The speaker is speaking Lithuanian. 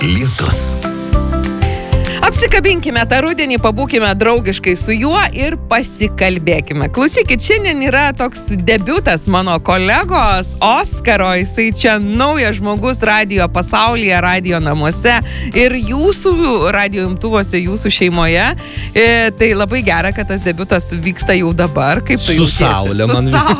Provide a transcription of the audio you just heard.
lietus. Apsikabinkime tą rudenį, pabūkime draugiškai su juo ir pasikalbėkime. Klausykit, šiandien yra toks debiutas mano kolegos Oskaro, jisai čia naujas žmogus radijo pasaulyje, radijo namuose ir jūsų radijo imtuvuose, jūsų šeimoje. Tai labai gera, kad tas debiutas vyksta jau dabar. Kaip tu su saulė, man